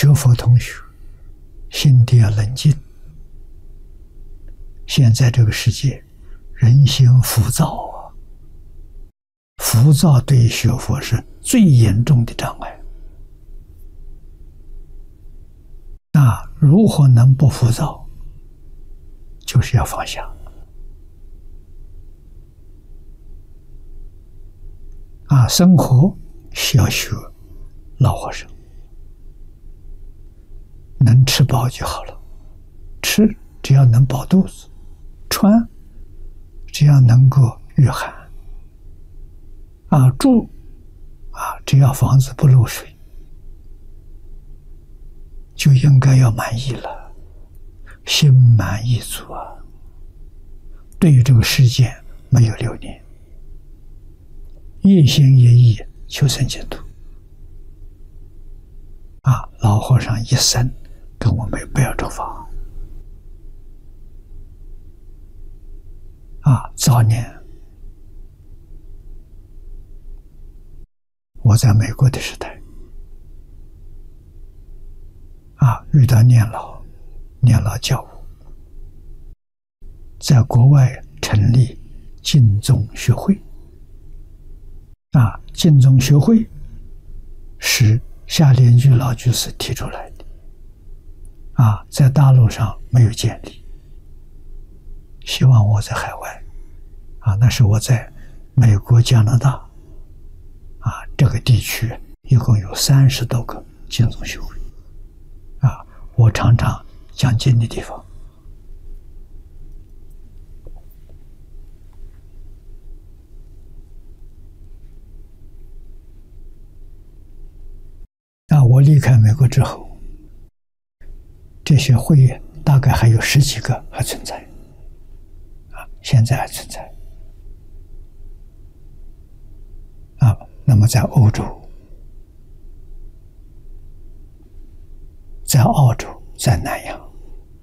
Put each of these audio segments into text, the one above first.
学佛同学心地要冷静。现在这个世界人心浮躁啊，浮躁对学佛是最严重的障碍。那如何能不浮躁？就是要放下啊！生活需要学老和尚，能吃饱就好了，吃只要能饱肚子，穿只要能够御寒啊，住啊只要房子不漏水，就应该要满意了，心满意足啊！对于这个世界没有留念，一心一意求生净土啊！老和尚一生跟我们不要处罚啊！早年我在美国的时代啊，遇到念老教我在国外成立净宗学会啊，净宗学会是夏莲居老居士提出来的啊，在大陆上没有建立，希望我在海外啊，那是我在美国、加拿大啊这个地区一共有30多个净宗学会啊，我常常讲经的地方。那我离开美国之后，这些会大概还有10几个还存在啊，现在还存在啊。那么在欧洲、在澳洲、在南洋，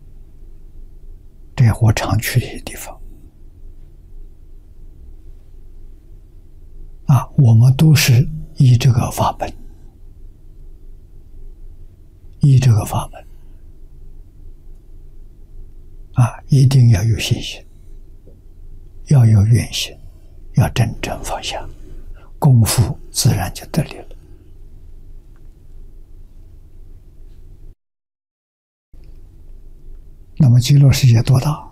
这我常去的一些地方啊，我们都是依这个法本，依这个法门啊，一定要有信心，要有愿心，要真正放下，功夫自然就得力了。那么极乐世界多大？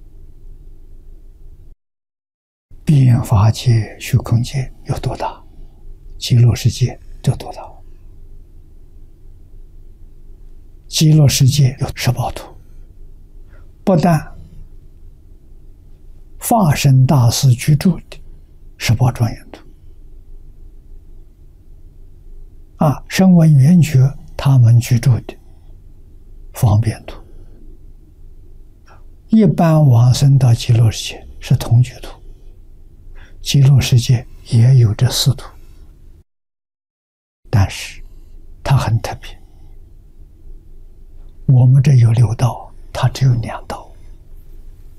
变法界、虚空界有多大？极乐世界有多大？极乐世界有18土，不但法身大士居住的18庄严土啊，声闻缘觉他们居住的方便土，一般往生到极乐世界是同居土，极乐世界也有这4土，但是它很特别。我们这有6道，它只有2道。